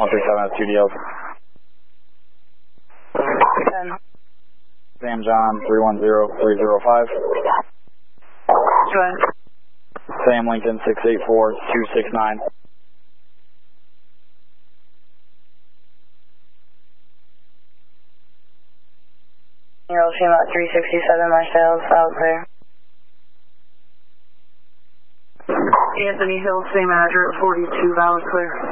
137 has 2 DLs. 10. Sam John 310305. Go ahead. Sam Lincoln 684269. Hiroshima 367 Marcel, South Clear. Anthony Hill, same address, 42, valid clear.